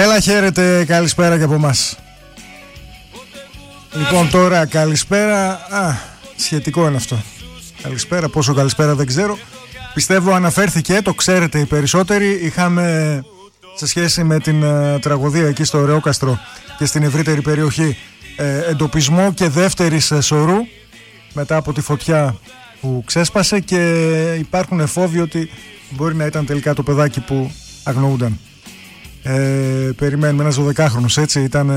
Έλα, χαίρετε, καλησπέρα και από εμάς. Λοιπόν, τώρα καλησπέρα. Σχετικό είναι αυτό. Καλησπέρα, πόσο καλησπέρα δεν ξέρω. Πιστεύω αναφέρθηκε, το ξέρετε οι περισσότεροι. Είχαμε σε σχέση με την τραγωδία εκεί στο Ρεόκαστρο και στην ευρύτερη περιοχή εντοπισμό και δεύτερης σωρού μετά από τη φωτιά που ξέσπασε, και υπάρχουν εφόβοι ότι μπορεί να ήταν τελικά το παιδάκι που αγνοούνταν. Περιμένουμε, ένας 12χρονος, έτσι ήταν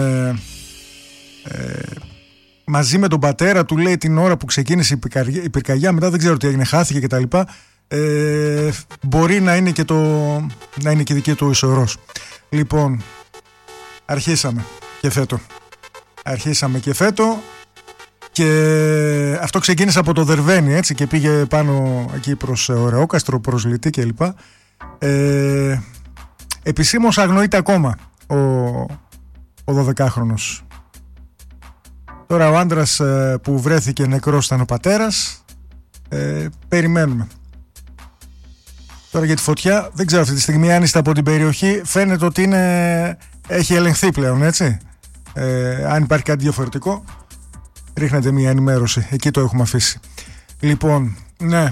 μαζί με τον πατέρα του, λέει, την ώρα που ξεκίνησε η πυρκαγιά. Μετά δεν ξέρω τι έγινε, χάθηκε κτλ. Μπορεί να είναι και να είναι και η δική του η σωρός. Λοιπόν, αρχίσαμε και φέτο και αυτό ξεκίνησε από το Δερβαίνι, έτσι, και πήγε πάνω εκεί προς Ρεόκαστρο, προς Λυτή κλπ. Επισήμως αγνοείται ακόμα ο 12χρονος. Τώρα ο άντρας που βρέθηκε νεκρός ήταν ο πατέρας. Περιμένουμε. Τώρα για τη φωτιά δεν ξέρω αυτή τη στιγμή αν είστε από την περιοχή. Φαίνεται ότι έχει ελεγχθεί πλέον, έτσι. Αν υπάρχει κάτι διαφορετικό, ρίχνετε μια ενημέρωση. Εκεί το έχουμε αφήσει. Λοιπόν, ναι.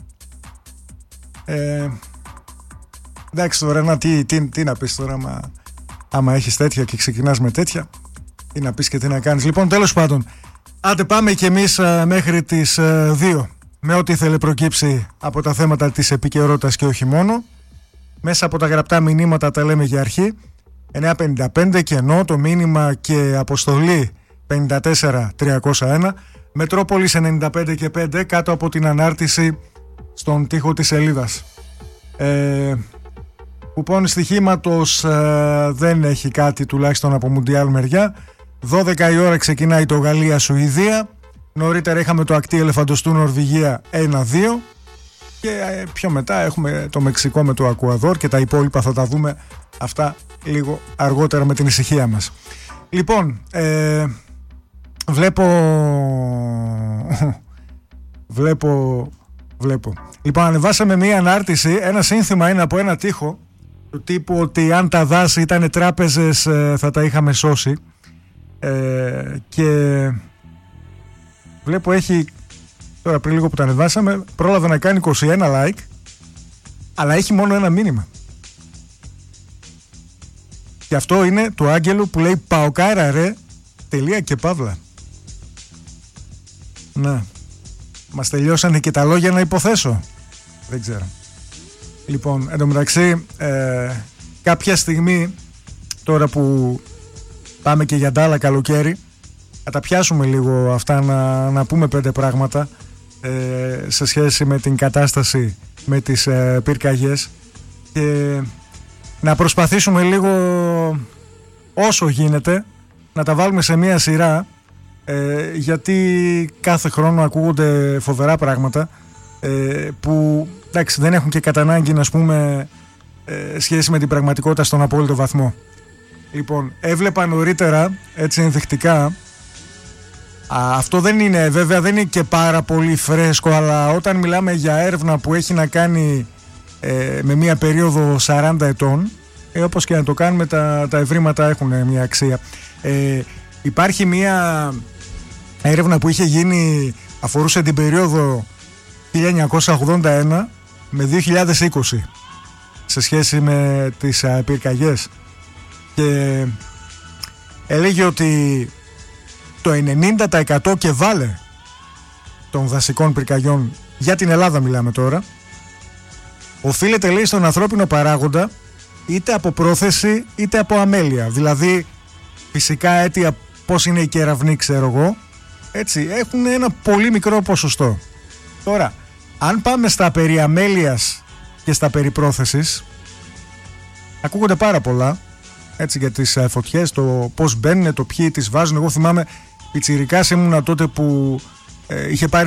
Εντάξει τώρα, τι να πεις τώρα, άμα έχεις τέτοια και ξεκινάς με τέτοια, τι να πεις και τι να κάνεις. Λοιπόν, τέλος πάντων, άντε πάμε κι εμείς μέχρι τις 2 με ό,τι ήθελε προκύψει από τα θέματα της επικαιρότητας και όχι μόνο. Μέσα από τα γραπτά μηνύματα τα λέμε για αρχή. 955 κενό το μήνυμα και αποστολή 54301. Μετρόπολης 95 και 5 κάτω από την ανάρτηση στον τοίχο της σελίδας. Κουπόνι στοιχήματος δεν έχει κάτι, τουλάχιστον από Μουντιάλ μεριά. 12 η ώρα ξεκινάει το Γαλλία-Σουηδία. Νωρίτερα είχαμε το ακτή ελεφαντοστού Νορβηγία 1-2. Και πιο μετά έχουμε το Μεξικό με το Ακουαδόρ, και τα υπόλοιπα θα τα δούμε αυτά λίγο αργότερα με την ησυχία μας. Λοιπόν, βλέπω. Λοιπόν, ανεβάσαμε μία ανάρτηση. Ένα σύνθημα είναι από ένα τοίχο του τύπου ότι αν τα δάση ήταν τράπεζες θα τα είχαμε σώσει. Και βλέπω έχει, τώρα πριν λίγο που τα ανεβάσαμε, πρόλαβε να κάνει 21 like, αλλά έχει μόνο ένα μήνυμα. Και αυτό είναι του Άγγελου που λέει «Παοκάρα ρε, τελεία και παύλα». Ναι. Μας τελειώσανε και τα λόγια να υποθέσω. Δεν ξέρω. Λοιπόν, εν τω μεταξύ, κάποια στιγμή, τώρα που πάμε και για ντάλα καλοκαίρι, θα τα πιάσουμε λίγο αυτά, να πούμε 5 πράγματα σε σχέση με την κατάσταση με τις πυρκαγιές, και να προσπαθήσουμε λίγο όσο γίνεται να τα βάλουμε σε μία σειρά, γιατί κάθε χρόνο ακούγονται φοβερά πράγματα που εντάξει, δεν έχουν και κατά ανάγκη, να πούμε, σχέση με την πραγματικότητα στον απόλυτο βαθμό. Λοιπόν, έβλεπα νωρίτερα, έτσι ενδεικτικά, αυτό δεν είναι, βέβαια δεν είναι και πάρα πολύ φρέσκο, αλλά όταν μιλάμε για έρευνα που έχει να κάνει με μία περίοδο 40 ετών, όπως και να το κάνουμε, τα ευρήματα έχουν μία αξία. Υπάρχει μία έρευνα που είχε γίνει, αφορούσε την περίοδο 1981 με 2020 σε σχέση με τις πυρκαγιές, και έλεγε ότι το 90% και βάλε των δασικών πυρκαγιών, για την Ελλάδα μιλάμε τώρα, οφείλεται, λέει, στον ανθρώπινο παράγοντα, είτε από πρόθεση είτε από αμέλεια. Δηλαδή φυσικά αίτια, πώς είναι οι κεραυνοί, ξέρω εγώ, έτσι, έχουν ένα πολύ μικρό ποσοστό. Τώρα, αν πάμε στα περί αμέλειας και στα περί πρόθεσης, ακούγονται πάρα πολλά, έτσι, για τις φωτιές, το πώς μπαίνουν, το ποιοι τις βάζουν. Εγώ θυμάμαι πιτσιρικάς ήμουνα τότε που είχε πάρει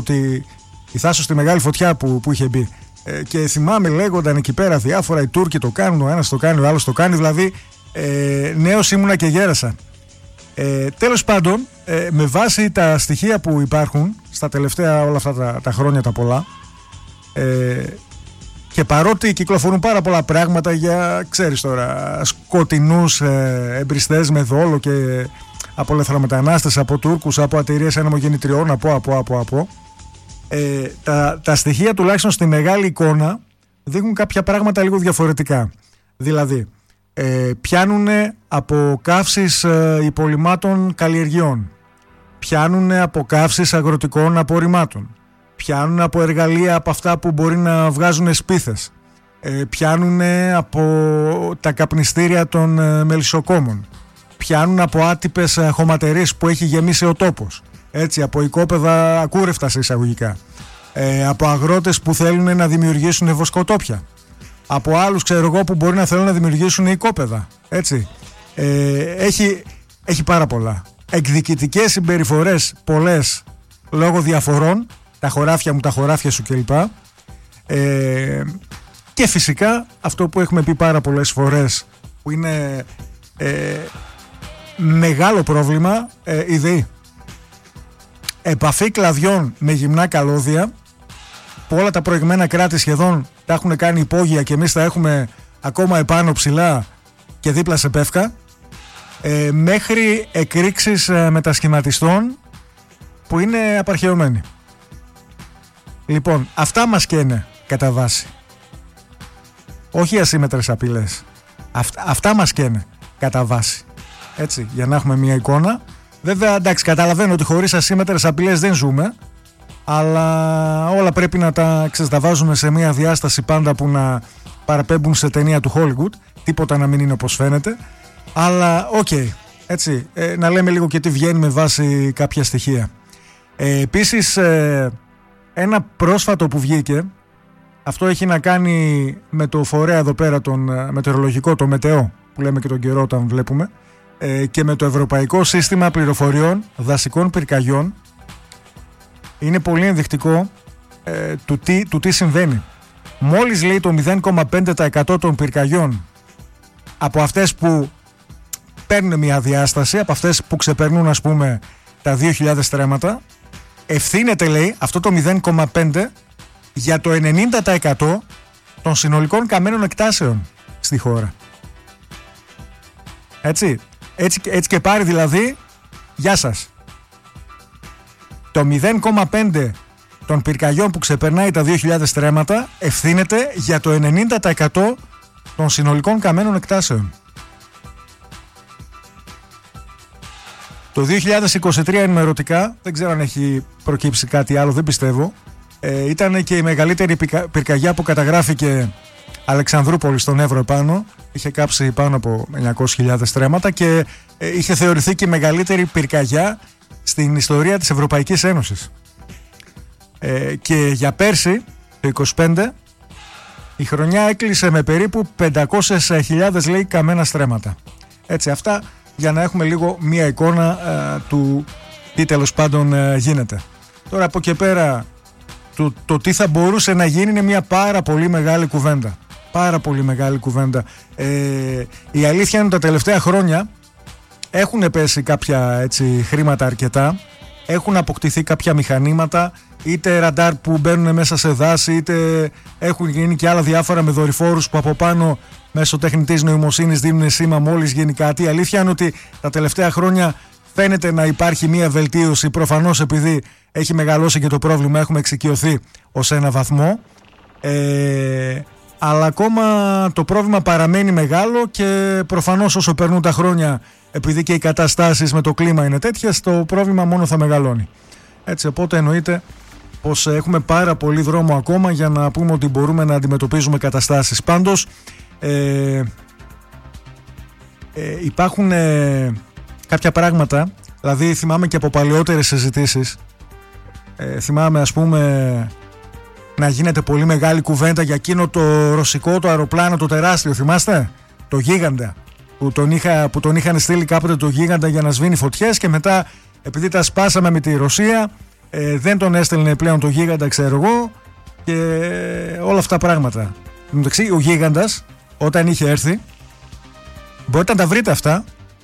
η Θάσο στη μεγάλη φωτιά που είχε μπει, και θυμάμαι λέγονταν εκεί πέρα διάφορα, οι Τούρκοι το κάνουν, ο ένας το κάνει, ο άλλος το κάνει, δηλαδή νέος ήμουνα και γέρασα. Τέλος πάντων, με βάση τα στοιχεία που υπάρχουν στα τελευταία όλα αυτά τα χρόνια τα πολλά, Και παρότι κυκλοφορούν πάρα πολλά πράγματα για, ξέρεις τώρα, σκοτεινούς εμπριστές με δόλο και από λαθρομετανάστες, από Τούρκους, από ατηρίες έναμο γεννητριών, από τα στοιχεία τουλάχιστον στη μεγάλη εικόνα δείχνουν κάποια πράγματα λίγο διαφορετικά. Δηλαδή, πιάνουν από καύσεις υπολειμμάτων καλλιεργειών, πιάνουν από καύσεις αγροτικών απορριμμάτων, πιάνουν από εργαλεία από αυτά που μπορεί να βγάζουν σπίθες, πιάνουν από τα καπνιστήρια των μελισσοκόμων, πιάνουν από άτυπες χωματερίες που έχει γεμίσει ο τόπος, έτσι, από οικόπεδα ακούρευτα σε εισαγωγικά, από αγρότες που θέλουν να δημιουργήσουν βοσκοτόπια, από άλλους, ξέρω εγώ, που μπορεί να θέλουν να δημιουργήσουν οικόπεδα, έτσι. Έχει πάρα πολλά εκδικητικές συμπεριφορές, πολλές λόγω διαφορών, τα χωράφια μου, τα χωράφια σου κλπ. Και φυσικά αυτό που έχουμε πει πάρα πολλές φορές, που είναι μεγάλο πρόβλημα, η ΔΕΗ. Επαφή κλαδιών με γυμνά καλώδια, που όλα τα προηγμένα κράτη σχεδόν τα έχουν κάνει υπόγεια και εμείς τα έχουμε ακόμα επάνω ψηλά και δίπλα σε πεύκα, μέχρι εκρήξεις μετασχηματιστών που είναι απαρχαιωμένοι. Λοιπόν, αυτά μας καίνε κατά βάση. Όχι ασύμμετρες απειλές. Αυτά μας καίνε κατά βάση. Έτσι, για να έχουμε μια εικόνα. Βέβαια, εντάξει, καταλαβαίνω ότι χωρίς ασύμμετρες απειλές δεν ζούμε, αλλά όλα πρέπει να τα βάζουμε σε μια διάσταση πάντα που να παραπέμπουν σε ταινία του Hollywood. Τίποτα να μην είναι όπως φαίνεται. Αλλά, έτσι, να λέμε λίγο και τι βγαίνει με βάση κάποια στοιχεία. Επίσης, ένα πρόσφατο που βγήκε, αυτό έχει να κάνει με το φορέα εδώ πέρα, τον μετεωρολογικό, το ΜΕΤΕΟ, που λέμε και τον καιρό όταν βλέπουμε, και με το Ευρωπαϊκό Σύστημα Πληροφοριών Δασικών Πυρκαγιών. Είναι πολύ ενδεικτικό του τι συμβαίνει. Μόλις, λέει, το 0,5% των πυρκαγιών από αυτές που παίρνουν μια διάσταση, από αυτές που ξεπερνούν, ας πούμε, τα 2.000 στρέμματα, ευθύνεται, λέει, αυτό το 0,5 για το 90% των συνολικών καμένων εκτάσεων στη χώρα. Έτσι και πάρει, δηλαδή, γεια σας. Το 0,5 των πυρκαγιών που ξεπερνάει τα 2.000 στρέμματα ευθύνεται για το 90% των συνολικών καμένων εκτάσεων. Το 2023 ενημερωτικά, δεν ξέρω αν έχει προκύψει κάτι άλλο, δεν πιστεύω, ήταν και η μεγαλύτερη πυρκαγιά που καταγράφηκε Αλεξανδρούπολη στον Εύρο επάνω. Είχε κάψει πάνω από 900.000 στρέμματα και είχε θεωρηθεί και η μεγαλύτερη πυρκαγιά στην ιστορία της Ευρωπαϊκής Ένωσης. Και για πέρσι, το 25, η χρονιά έκλεισε με περίπου 500.000, λέει, καμένα στρέμματα. Έτσι, αυτά για να έχουμε λίγο μία εικόνα του τι τέλος πάντων γίνεται. Τώρα από εκεί πέρα το τι θα μπορούσε να γίνει είναι μια πάρα πολύ μεγάλη κουβέντα. Πάρα πολύ μεγάλη κουβέντα. Η αλήθεια είναι ότι τα τελευταία χρόνια έχουν πέσει κάποια, έτσι, χρήματα αρκετά. Έχουν αποκτηθεί κάποια μηχανήματα, είτε ραντάρ που μπαίνουν μέσα σε δάση, είτε έχουν γίνει και άλλα διάφορα με δορυφόρους που από πάνω μέσω τεχνητής νοημοσύνης δίνουν σήμα μόλις γίνει κάτι. Η αλήθεια είναι ότι τα τελευταία χρόνια φαίνεται να υπάρχει μια βελτίωση, προφανώς επειδή έχει μεγαλώσει και το πρόβλημα, έχουμε εξοικειωθεί ως ένα βαθμό, αλλά ακόμα το πρόβλημα παραμένει μεγάλο και προφανώς όσο περνούν τα χρόνια, επειδή και οι καταστάσεις με το κλίμα είναι τέτοιες, το πρόβλημα μόνο θα μεγαλώνει. Έτσι, οπότε εννοείται πως έχουμε πάρα πολύ δρόμο ακόμα για να πούμε ότι μπορούμε να αντιμετωπίζουμε καταστάσεις. Πάντως υπάρχουν κάποια πράγματα, δηλαδή θυμάμαι και από παλαιότερες συζητήσεις, θυμάμαι, ας πούμε, να γίνεται πολύ μεγάλη κουβέντα για εκείνο το ρωσικό το αεροπλάνο το τεράστιο, θυμάστε, το Γίγαντα, που τον είχαν στείλει κάποτε το Γίγαντα για να σβήνει φωτιές και μετά, επειδή τα σπάσαμε με τη Ρωσία, δεν τον έστελνε πλέον το Γίγαντα, ξέρω εγώ, και όλα αυτά τα πράγματα. Εντάξει, ο Γίγαντας όταν είχε έρθει, μπορείτε να τα βρείτε αυτά,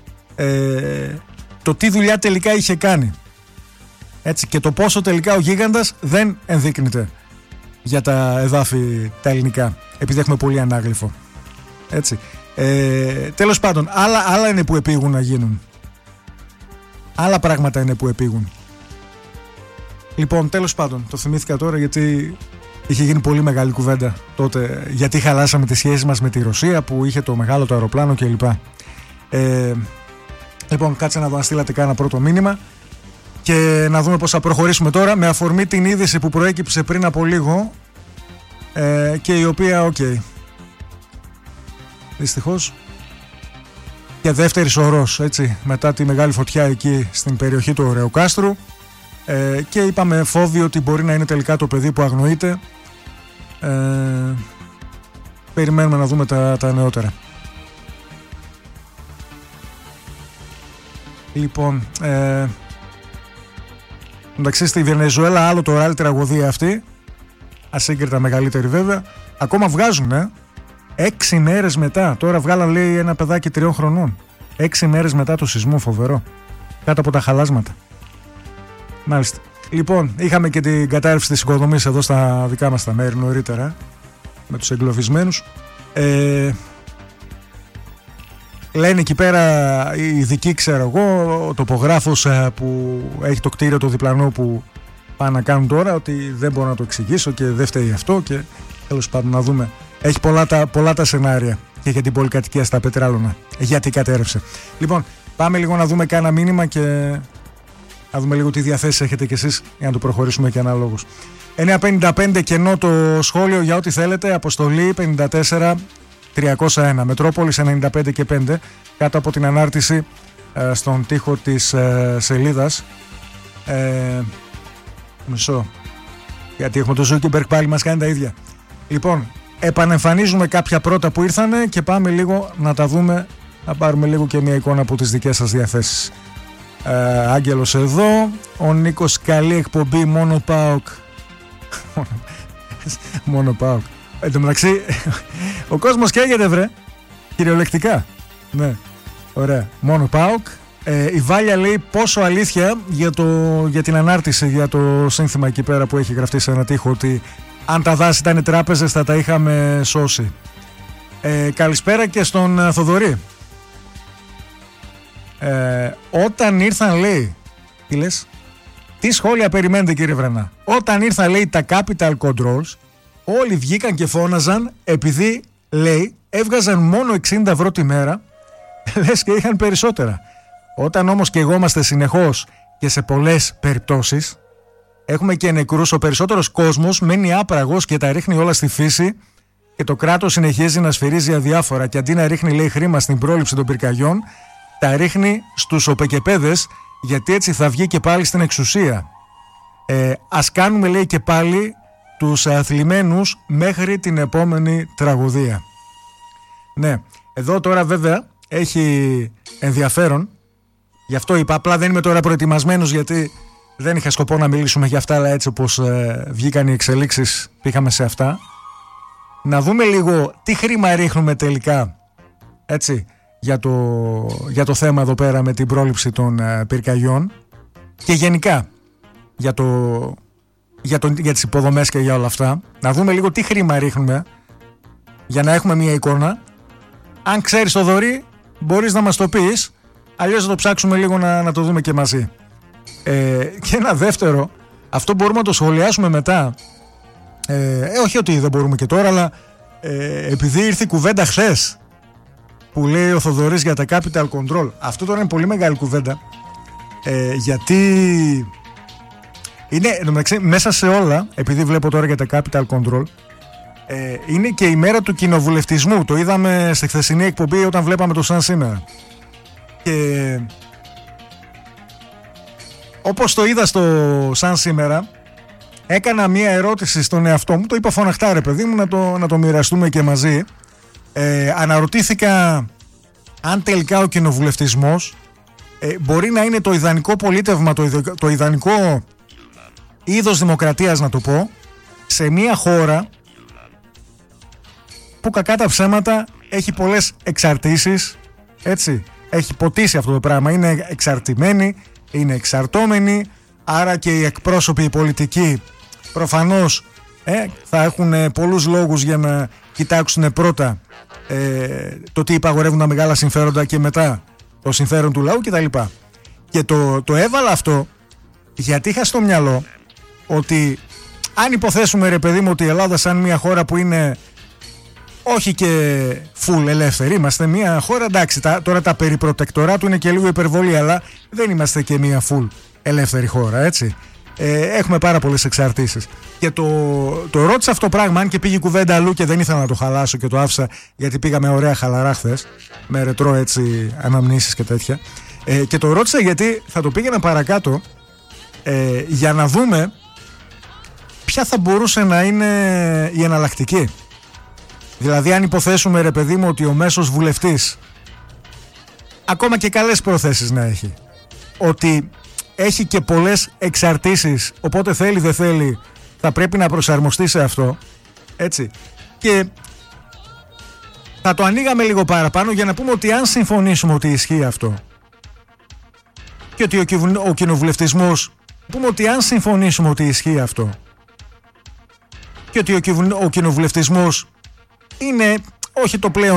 το τι δουλειά τελικά είχε κάνει, έτσι, και το πόσο τελικά ο Γίγαντας δεν ενδείκνυται. για τα εδάφη τα ελληνικά, επειδή έχουμε πολύ ανάγλυφο. Έτσι. Τέλος πάντων, άλλα είναι που επήγουν να γίνουν. Άλλα πράγματα είναι που επήγουν. Λοιπόν, τέλος πάντων, το θυμήθηκα τώρα γιατί είχε γίνει πολύ μεγάλη κουβέντα τότε, γιατί χαλάσαμε τις σχέσεις μας με τη Ρωσία που είχε το μεγάλο το αεροπλάνο κλπ. Λοιπόν, κάτσε να δω στείλατε κάνα πρώτο μήνυμα και να δούμε πώς θα προχωρήσουμε τώρα, με αφορμή την είδηση που προέκυψε πριν από λίγο και η οποία, δυστυχώς, και δεύτερης ορός, έτσι, μετά τη μεγάλη φωτιά εκεί στην περιοχή του Ωρεοκάστρου, και είπαμε φόβοι ότι μπορεί να είναι τελικά το παιδί που αγνοείται. Περιμένουμε να δούμε τα νεότερα. Λοιπόν, εντάξει, στη Βενεζουέλα άλλο το ράλι τραγωδία αυτή, ασύγκριτα μεγαλύτερη βέβαια, ακόμα βγάζουν 6 μέρες μετά. Τώρα βγάλαν, λέει, ένα παιδάκι 3 χρονών 6 μέρες μετά το σεισμό, φοβερό, κάτω από τα χαλάσματα. Μάλιστα. Λοιπόν, είχαμε και την κατάρρευση της οικοδομής εδώ στα δικά μας τα μέρη νωρίτερα, με τους εγκλωβισμένους. Λένε εκεί πέρα οι ειδικοί, ξέρω εγώ, ο τοπογράφος που έχει το κτίριο το διπλανό που πάνε να κάνουν τώρα, ότι δεν μπορώ να το εξηγήσω και δεν φταίει αυτό και τέλος πάντων να δούμε. Έχει πολλά τα σενάρια και για την πολυκατοικία στα Πετράλωνα, γιατί κατέρευσε. Λοιπόν, πάμε λίγο να δούμε κάνα μήνυμα και να δούμε λίγο τι διαθέσεις έχετε κι εσείς για να το προχωρήσουμε και αναλόγως. 9.55 κενό το σχόλιο για ό,τι θέλετε. Αποστολή 54.301. Μετρόπολης 95 και 5. Κάτω από την ανάρτηση στον τοίχο της σελίδας. Μισό. Γιατί έχουμε το Zuckerberg πάλι, μας κάνει τα ίδια. Λοιπόν, επανεμφανίζουμε κάποια πρώτα που ήρθανε και πάμε λίγο να τα δούμε. Να πάρουμε λίγο και μια εικόνα από τις δικές σας διαθέσεις. Άγγελος εδώ. Ο Νίκος, καλή εκπομπή, μόνο ΠΑΟΚ. Μόνο ΠΑΟΚ. Εν τω μεταξύ, ο κόσμος καίγεται, βρε. Κυριολεκτικά. Ναι, ωραία. Μόνο ΠΑΟΚ. Η Βάλια λέει πόσο αλήθεια για την ανάρτηση, για το σύνθημα εκεί πέρα που έχει γραφτεί σε ένα τοίχο, ότι αν τα δάση ήταν τράπεζες θα τα είχαμε σώσει. Καλησπέρα και στον Θοδωρή. Όταν ήρθαν, λέει, τι λες, τι σχόλια περιμένετε, κύριε Βρενά? Όταν ήρθαν, λέει, τα capital controls, όλοι βγήκαν και φώναζαν επειδή, λέει, έβγαζαν μόνο 60 ευρώ τη μέρα, λες και είχαν περισσότερα. Όταν όμως καιγόμαστε συνεχώς και σε πολλές περιπτώσεις έχουμε και νεκρούς, ο περισσότερος κόσμος μένει άπραγος και τα ρίχνει όλα στη φύση και το κράτος συνεχίζει να σφυρίζει αδιάφορα και αντί να ρίχνει, λέει, χρήμα στην πρόληψη των πυρκαγιών, τα ρίχνει στους οπεκεπέδες, γιατί έτσι θα βγει και πάλι στην εξουσία. Ας κάνουμε, λέει, και πάλι τους αθλημένους μέχρι την επόμενη τραγωδία. Ναι, εδώ τώρα βέβαια έχει ενδιαφέρον, γι' αυτό είπα, απλά δεν είμαι τώρα προετοιμασμένος γιατί δεν είχα σκοπό να μιλήσουμε για αυτά, αλλά έτσι όπως βγήκαν οι εξελίξεις πήγαμε σε αυτά. Να δούμε λίγο τι χρήμα ρίχνουμε τελικά, έτσι, για το θέμα εδώ πέρα με την πρόληψη των πυρκαγιών και γενικά για τις υποδομές και για όλα αυτά. Να δούμε λίγο τι χρήμα ρίχνουμε για να έχουμε μια εικόνα. Αν ξέρεις, Θοδωρή, μπορείς να μας το πεις, αλλιώς θα το ψάξουμε λίγο να το δούμε και μαζί. Και ένα δεύτερο, αυτό μπορούμε να το σχολιάσουμε μετά, όχι ότι δεν μπορούμε και τώρα, αλλά επειδή ήρθε η κουβέντα χθες που λέει ο Θοδωρής για τα capital control, αυτό τώρα είναι πολύ μεγάλη κουβέντα, γιατί είναι, μέσα σε όλα, επειδή βλέπω τώρα για τα capital control, είναι και η μέρα του κοινοβουλευτισμού. Το είδαμε στη χθεσινή εκπομπή όταν βλέπαμε το Σαν Σήμερα. Και όπως το είδα στο Σαν Σήμερα, έκανα μία ερώτηση στον εαυτό μου, το είπα φωναχτά, ρε παιδί μου, να το μοιραστούμε και μαζί. Αναρωτήθηκα αν τελικά ο κοινοβουλευτισμός μπορεί να είναι το ιδανικό πολίτευμα, το ιδανικό είδος δημοκρατίας, να το πω, σε μια χώρα που κακά τα ψέματα έχει πολλές εξαρτήσεις, έτσι, έχει ποτίσει αυτό το πράγμα, είναι εξαρτημένοι, είναι εξαρτώμενοι, άρα και οι εκπρόσωποι, οι πολιτικοί, προφανώς θα έχουν πολλούς λόγους για να κοιτάξουν πρώτα το τι υπαγορεύουν τα μεγάλα συμφέροντα και μετά το συμφέρον του λαού κτλ. Και το έβαλα αυτό γιατί είχα στο μυαλό ότι αν υποθέσουμε, ρε παιδί μου, ότι η Ελλάδα σαν μια χώρα που είναι όχι και full ελεύθερη, είμαστε μια χώρα, εντάξει, τώρα τα περί προτεκτοράτου είναι και λίγο υπερβολή, αλλά δεν είμαστε και μια full ελεύθερη χώρα, έτσι. Έχουμε πάρα πολλές εξαρτήσεις. Και το ρώτησα αυτό το πράγμα, αν και πήγε η κουβέντα αλλού και δεν ήθελα να το χαλάσω και το άφησα, γιατί πήγαμε ωραία χαλαρά χθες, με ρετρό έτσι αναμνήσεις και τέτοια. Και το ρώτησα γιατί θα το πήγαινα παρακάτω, για να δούμε ποια θα μπορούσε να είναι η εναλλακτική. Δηλαδή, αν υποθέσουμε, ρε παιδί μου, ότι ο μέσος βουλευτής, ακόμα και καλές προθέσεις να έχει, ότι έχει και πολλές εξαρτήσεις, οπότε θέλει δεν θέλει θα πρέπει να προσαρμοστεί σε αυτό, έτσι, και θα το ανοίγαμε λίγο παραπάνω για να πούμε ότι αν συμφωνήσουμε ότι ισχύει αυτό και ότι ο κοινοβουλευτισμός, πούμε ότι αν συμφωνήσουμε ότι ισχύει αυτό και ότι ο κοινοβουλευτισμός είναι όχι το πλέον